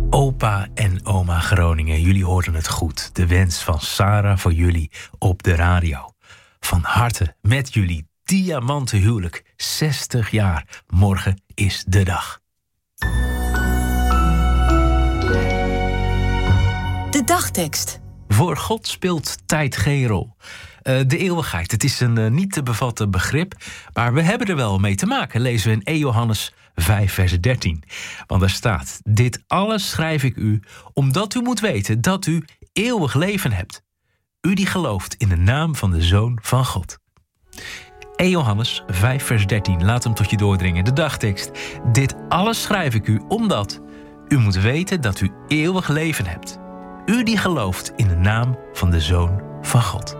Opa en oma Groningen, jullie hoorden het goed. De wens van Sarah voor jullie op de radio. Van harte met jullie diamanten huwelijk. 60 jaar. Morgen is de dag. De dagtekst. Voor God speelt tijd geen rol. De eeuwigheid, het is een niet te bevatten begrip, maar we hebben er wel mee te maken, lezen we in 1 Johannes 5 vers 13. Want daar staat: dit alles schrijf ik u, omdat u moet weten dat u eeuwig leven hebt. U die gelooft in de naam van de Zoon van God. 1 Johannes 5 vers 13, laat hem tot je doordringen. De dagtekst: dit alles schrijf ik u, omdat u moet weten dat u eeuwig leven hebt. U die gelooft in de naam van de Zoon van God.